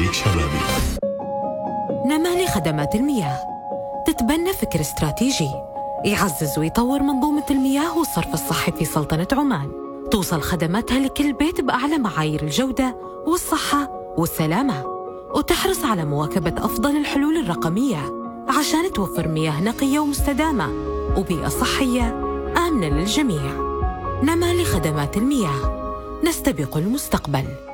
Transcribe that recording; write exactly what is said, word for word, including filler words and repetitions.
خليك شبابي. نمالي خدمات المياه تتبنى فكر استراتيجي يعزز ويطور منظومة المياه والصرف الصحي في سلطنة عمان، توصل خدماتها لكل بيت بأعلى معايير الجودة والصحة والسلامة، وتحرص على مواكبة أفضل الحلول الرقمية عشان توفر مياه نقية ومستدامة وبيئة صحية آمنة للجميع. نمالي خدمات المياه، نستبق المستقبل.